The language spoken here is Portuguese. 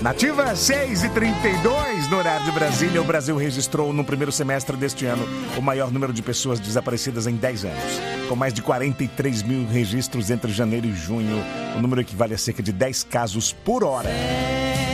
Nativa 6h32 no horário de Brasília. O Brasil registrou no primeiro semestre deste ano o maior número de pessoas desaparecidas em 10 anos. Com mais de 43 mil registros entre janeiro e junho, o número equivale a cerca de 10 casos por hora.